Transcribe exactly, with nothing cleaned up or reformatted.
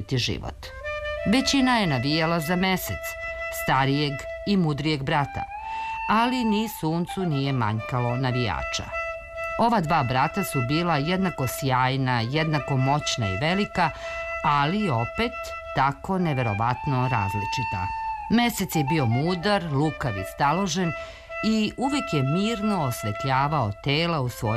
proživeti život. Većina je navijala za Mesec, starijeg i mudrijeg brata, ali ni suncu nije manjkalo navijača. Ova dva brata su bila jednako sjajna, jednako moćna i velika, ali opet tako neverovatno različita. Mesec je bio mudar, lukav i staložen i uvek je mirno osvetljavao tela u svojoj